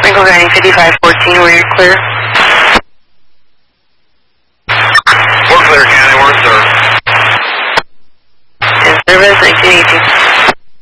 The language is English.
Franklin County 5514, were you clear? We're clear, County. We're in service. In service, 1918.